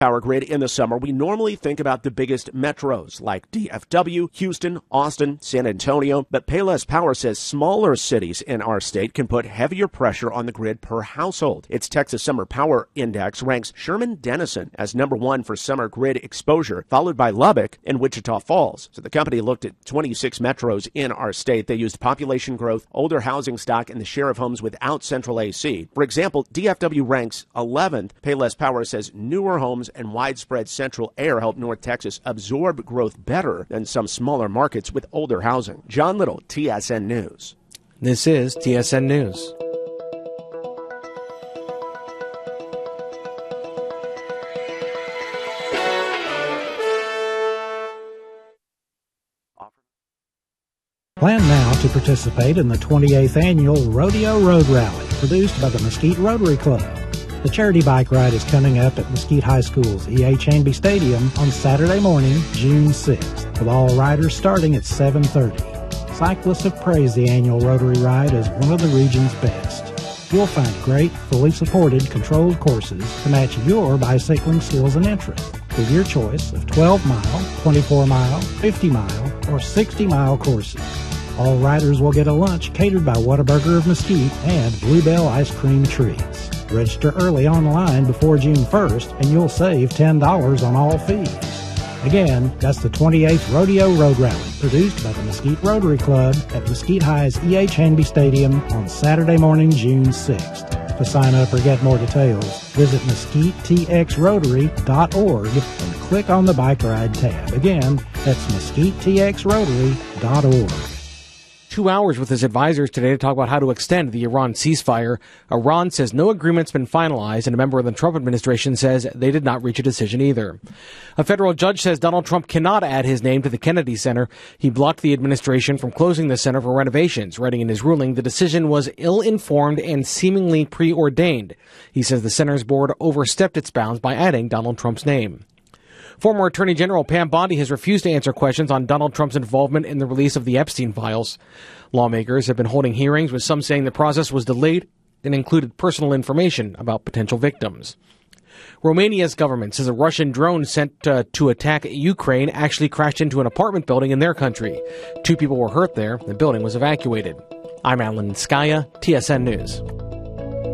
Power grid in the summer, we normally think about the biggest metros like DFW, Houston, Austin, San Antonio, but Payless Power says smaller cities in our state can put heavier pressure on the grid per household. Its Texas Summer Power Index ranks Sherman-Denison as number one for summer grid exposure, followed by Lubbock and Wichita Falls. So the company looked at 26 metros in our state. They used population growth, older housing stock, and the share of homes without central AC. For example, DFW ranks 11th. Payless Power says newer homes and widespread central air help North Texas absorb growth better than some smaller markets with older housing. John Little, TSN News. This is TSN News. Plan now to participate in the 28th Annual Rodeo Road Rally, produced by the Mesquite Rotary Club. The charity bike ride is coming up at Mesquite High School's E.A. Chanby Stadium on Saturday morning, June 6th, with all riders starting at 7:30. Cyclists have praised the annual Rotary ride as one of the region's best. You'll find great, fully supported, controlled courses to match your bicycling skills and interests, with your choice of 12-mile, 24-mile, 50-mile, or 60-mile courses. All riders will get a lunch catered by Whataburger of Mesquite and Bluebell Ice Cream Treats. Register early online before June 1st, and you'll save $10 on all fees. Again, that's the 28th Rodeo Road Rally, produced by the Mesquite Rotary Club at Mesquite High's E.A. Chanby Stadium on Saturday morning, June 6th. To sign up or get more details, visit mesquitetxrotary.org and click on the Bike Ride tab. Again, that's mesquitetxrotary.org. 2 hours with his advisors today to talk about how to extend the Iran ceasefire. Iran says no agreement's been finalized, and a member of the Trump administration says they did not reach a decision either. A federal judge says Donald Trump cannot add his name to the Kennedy Center. He blocked the administration from closing the center for renovations, writing in his ruling the decision was ill-informed and seemingly preordained. He says the center's board overstepped its bounds by adding Donald Trump's name. Former Attorney General Pam Bondi has refused to answer questions on Donald Trump's involvement in the release of the Epstein files. Lawmakers have been holding hearings, with some saying the process was delayed and included personal information about potential victims. Romania's government says a Russian drone sent to attack Ukraine actually crashed into an apartment building in their country. 2 people were hurt there. The building was evacuated. I'm Alan Skaya, TSN News.